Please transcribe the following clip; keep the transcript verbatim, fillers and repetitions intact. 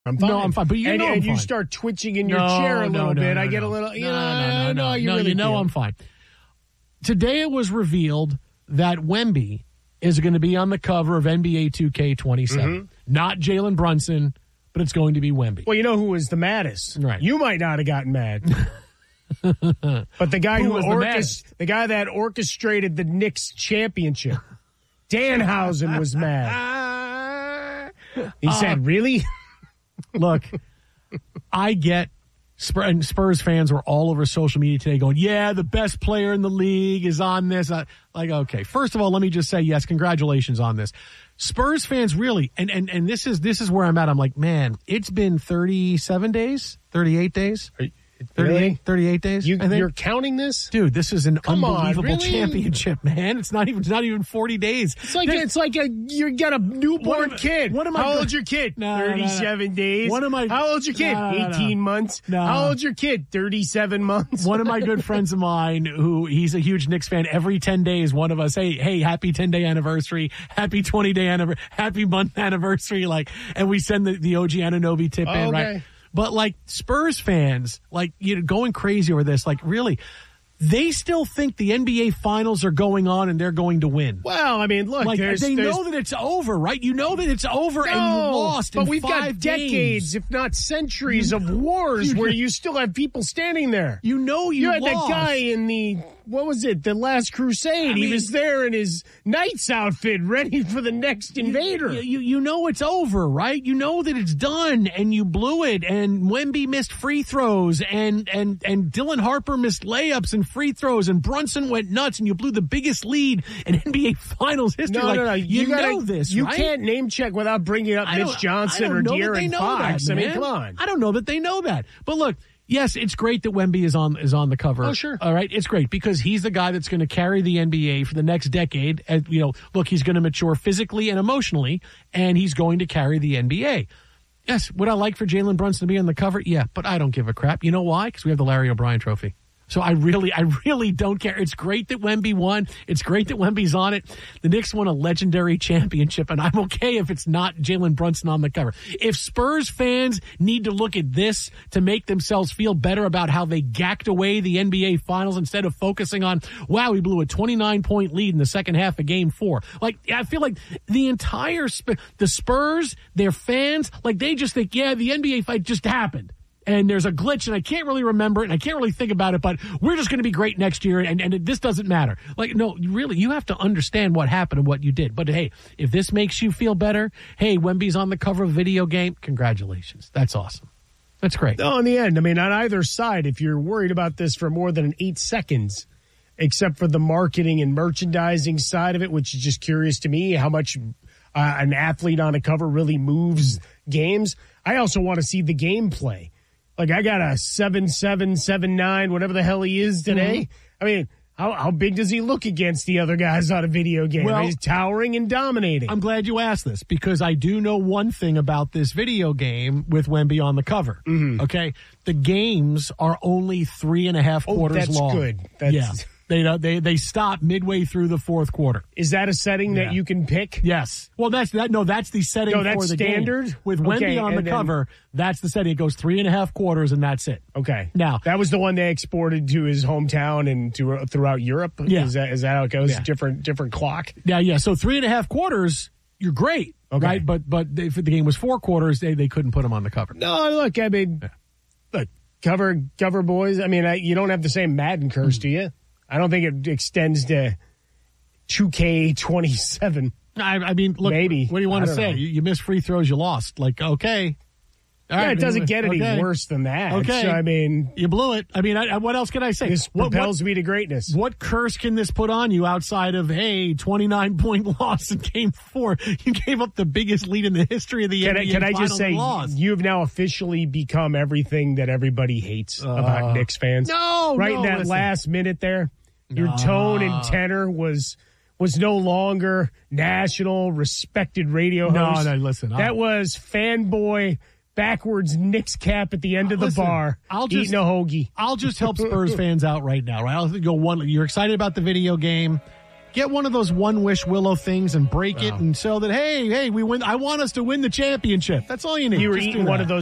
I'm fine. No, I'm fine. But you and, know I'm and fine. you start twitching in your no, chair a no, little no, bit. no, I get no. a little, you no, know, no, no, no, no, you no, really you know can't. I'm fine. Today it was revealed that Wemby is going to be on the cover of N B A two K twenty-seven. Mm-hmm. Not Jalen Brunson, but it's going to be Wemby. Well, you know who was the maddest? Right. You might not have gotten mad. But the guy Who who, was the orchest- maddest? the guy that orchestrated the Knicks championship, Danhausen, was mad. He Uh, said, really? Look, I get Spurs, and Spurs fans were all over social media today going, yeah, the best player in the league is on this. Uh, like, okay, first of all, let me just say, yes, congratulations on this. Spurs fans really, and, and, and this is this is where I'm at. I'm like, man, it's been thirty-seven days, thirty-eight days. thirty-eight, Really? thirty-eight days. You, I think. you're counting this? Dude, this is an Come on, unbelievable really? championship, man. It's not even it's not even forty days. It's like This- it's like a you got a newborn What am- kid. what am I How go- old's your kid? No, no, no, no. Thirty-seven days. What am I- How old's your kid? No, no, no, no. Eighteen months. No. How old's your kid? Thirty-seven months. One of my good friends of mine, who he's a huge Knicks fan, every ten days, one of us, hey, hey, happy ten day anniversary, happy twenty day anniversary, happy month anniversary, like, and we send the, the O G Anunoby tip Oh, in, okay. right? But like Spurs fans, like, you know, going crazy over this, like, really, they still think the N B A finals are going on and they're going to win. Well, I mean, look, Like, there's, they there's, know that it's over, right? You know that it's over and you No, lost but in we've five got decades, games. if not centuries, of wars You- where you still have people standing there. You know you You had lost. that guy in the, what was it, the Last Crusade. I he mean- was there in his knight's outfit, ready for the next invader. You, you, you know it's over, right? You know that it's done, and you blew it, and Wemby missed free throws, and, and, and Dylan Harper missed layups and free throws, and Brunson went nuts, and you blew the biggest lead in N B A Finals history. No, like, no, no. You, gotta, know this, You right? can't name check without bringing up I Mitch don't- Johnson I don't or know that they De'Aaron know Fox. that, I mean, man. come on. I don't know that they know that. But look, yes, it's great that Wemby is on is on the cover. Oh, sure. All right, it's great because he's the guy that's going to carry the N B A for the next decade. And, you know, look, he's going to mature physically and emotionally, and he's going to carry the N B A. Yes, would I like for Jalen Brunson to be on the cover? Yeah, but I don't give a crap. You know why? Because we have the Larry O'Brien Trophy. So I really, I really don't care. It's great that Wemby won. It's great that Wemby's on it. The Knicks won a legendary championship, and I'm okay if it's not Jalen Brunson on the cover. If Spurs fans need to look at this to make themselves feel better about how they gacked away the N B A Finals instead of focusing on, wow, we blew a twenty-nine point lead in the second half of Game Four. Like, I feel like the entire Sp- the Spurs, their fans, like they just think, yeah, the N B A fight just happened. And there's a glitch, and I can't really remember it, and I can't really think about it, but we're just going to be great next year, and, and this doesn't matter. Like, no, you really, you have to understand what happened and what you did. But, hey, if this makes you feel better, hey, Wemby's on the cover of a video game, congratulations. That's awesome. That's great. No, in the end, I mean, on either side, if you're worried about this for more than eight seconds, except for the marketing and merchandising side of it, which is just curious to me, how much uh, an athlete on a cover really moves games. I also want to see the gameplay. Like, I got a seven seven, seven nine, whatever the hell he is today. Mm-hmm. I mean, how, how big does he look against the other guys on a video game? Well, He's towering and dominating. I'm glad you asked this because I do know one thing about this video game with Wemby on the cover. Mm-hmm. Okay, the games are only three and a half Oh, quarters that's long. good. That's- yeah, they uh, they they stop midway through the fourth quarter. Is that a setting Yeah. that you can pick? Yes. Well, that's that. No, that's the setting No, that's for the standard? game. With Okay, Wemby on the and then- cover, that's the setting. It goes three and a half quarters, and that's it. Okay. Now- that was the one they exported to his hometown and to uh, throughout Europe. Yeah. Is that is that how it goes? Yeah. Different different clock. Yeah, yeah. So three and a half quarters, you're great, Okay. right? But but if the game was four quarters, they they couldn't put him on the cover. No, look, I mean, look, cover cover boys. I mean, I, you don't have the same Madden curse, Mm. do you? I don't think it extends to two K twenty-seven. I, I mean, look. Maybe. What do you want I to don't say? know. You, you missed free throws, you lost. Like, okay. All Yeah, right, it doesn't get any okay. worse than that. Okay. So, I mean, You blew it. I mean, I, I- what else can I say? this what, propels what, me to greatness. what curse can this put on you outside of, hey, twenty-nine point loss in game four? You gave up the biggest lead in the history of the Can N I, B A can I Finals just say, and lost. you've now officially become everything that everybody hates about Knicks fans? no, right no, in that listen. last minute there, your No. tone and tenor was was no longer national respected radio No, host. no, listen, that I'll- was fanboy backwards Knicks cap at the end of the Listen, bar, I'll just- eating a hoagie. I'll just help Spurs fans out right now, right? I'll go one. You're excited about the video game. Get one of those one wish willow things and break it Wow. and so that, hey, hey, we win. I want us to win the championship. That's all you need. You were Just do eating one that. of those